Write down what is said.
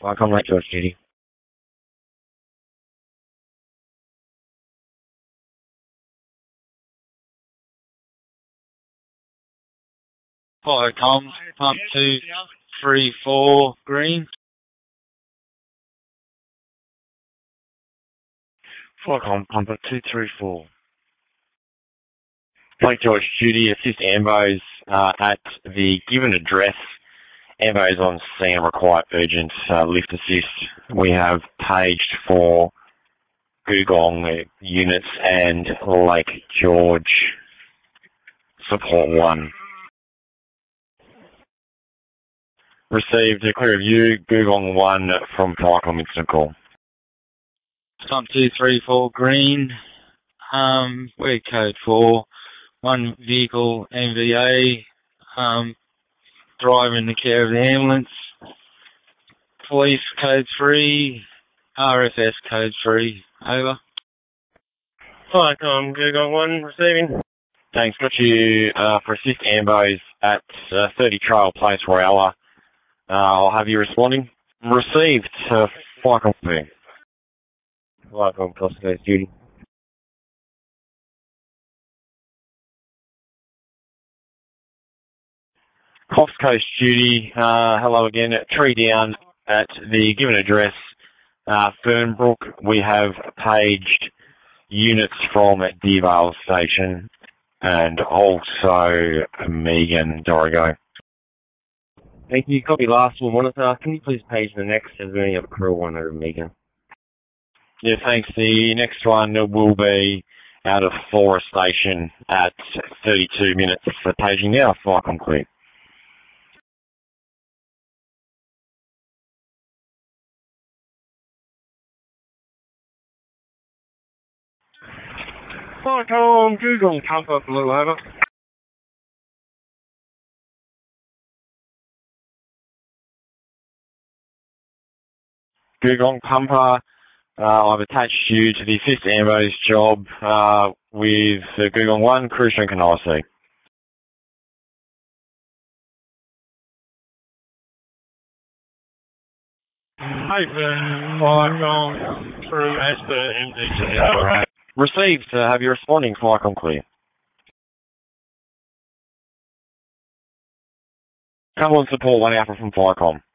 Welcome, right, George Judy. Hi, Tom. Pump 234 green. Welcome, pump at 234. Like George Judy, assist Ambos at the given address. Ambos on scene require urgent lift assist. We have paged for Googong units and Lake George support 1. Received a clear review, Googong 1 from Michael instant call. Pump 234 green. We're code 4. One vehicle MVA. Driver in the care of the ambulance. Police code 3. RFS code 3. Over. Hi, Googong 1 receiving. Thanks. Got you for assist Ambos at 30 Trail Place, Royalla. I'll have you responding. Received. Flight confirmation. Flight on Coast Coast Duty. Coast Coast Duty. Hello again. Tree down at the given address. Fernbrook. We have paged units from Devale Station and also Megan Dorigo. Thank you. Copy last one. Monitor. Can you please page the next as we have a crew one over Megan? Yeah, thanks. The next one will be out of Forest Station at 32 minutes for paging now. Flight complete. Flight on Google. Pumper Blue over. Googong Pumper, I've attached you to the assist Ambos job with Googong 1, Cruise Strength and IC. Hey, through Asper MDC. Received. Have you responding? Flycom clear. Come on, support 1 Alpha from Flycom.